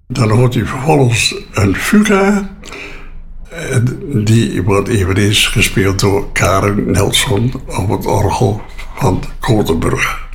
Dan hoort u vervolgens een fuga. Die wordt eveneens gespeeld door Karen Nelson op het orgel van Kotenburg.